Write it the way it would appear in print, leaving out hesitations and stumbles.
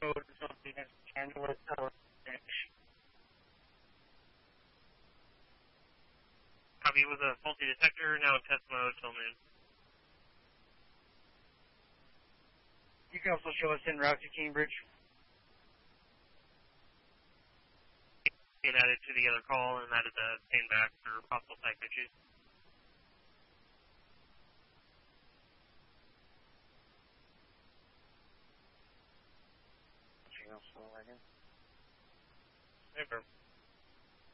Code something as Angela Tower. Copy with a faulty detector, now in test mode till noon. You can also show us en route to Cambridge. And added to the other call and added the pin back for possible type issues. Over.